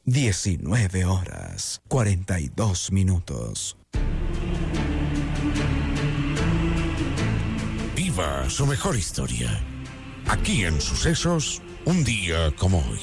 19:42. Viva su mejor historia. Aquí en Sucesos, un día como hoy.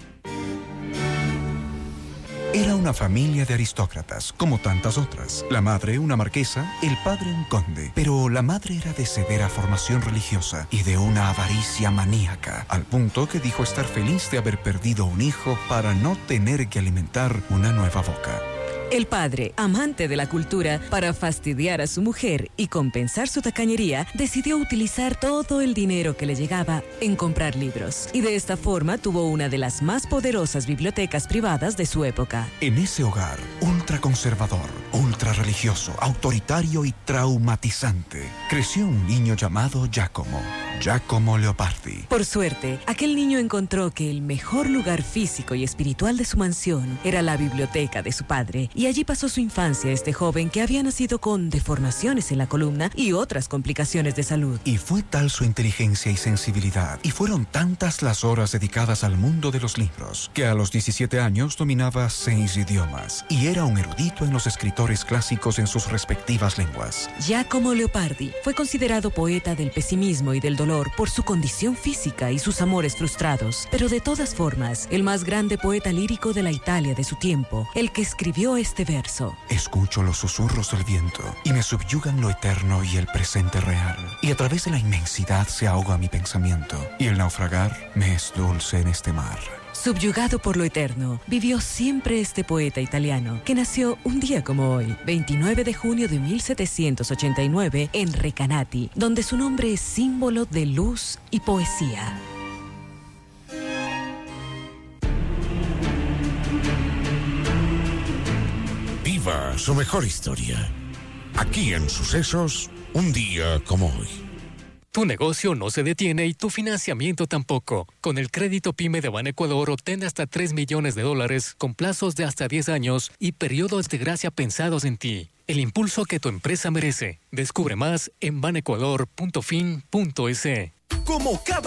Era una familia de aristócratas, como tantas otras. La madre, una marquesa, el padre, un conde. Pero la madre era de severa formación religiosa y de una avaricia maníaca, al punto que dijo estar feliz de haber perdido un hijo para no tener que alimentar una nueva boca. El padre, amante de la cultura, para fastidiar a su mujer y compensar su tacañería, decidió utilizar todo el dinero que le llegaba en comprar libros. Y de esta forma tuvo una de las más poderosas bibliotecas privadas de su época. En ese hogar, ultraconservador, ultrarreligioso, autoritario y traumatizante, creció un niño llamado Giacomo Leopardi. Por suerte, aquel niño encontró que el mejor lugar físico y espiritual de su mansión era la biblioteca de su padre, y allí pasó su infancia este joven que había nacido con deformaciones en la columna y otras complicaciones de salud. Y fue tal su inteligencia y sensibilidad, y fueron tantas las horas dedicadas al mundo de los libros, que a los 17 años dominaba 6 idiomas, y era un erudito en los escritores clásicos en sus respectivas lenguas. Giacomo Leopardi fue considerado poeta del pesimismo y del dolor por su condición física y sus amores frustrados, pero de todas formas, el más grande poeta lírico de la Italia de su tiempo, el que escribió este verso. Escucho los susurros del viento y me subyugan lo eterno y el presente real, y a través de la inmensidad se ahoga mi pensamiento, y el naufragar me es dulce en este mar. Subyugado por lo eterno, vivió siempre este poeta italiano, que nació un día como hoy, 29 de junio de 1789, en Recanati, donde su nombre es símbolo de luz y poesía. Viva su mejor historia. Aquí en Sucesos, un día como hoy. Tu negocio no se detiene y tu financiamiento tampoco. Con el crédito PYME de Banecuador obtén hasta $3 millones con plazos de hasta 10 años y periodos de gracia pensados en ti. El impulso que tu empresa merece. Descubre más en banecuador.fin.es. Como cada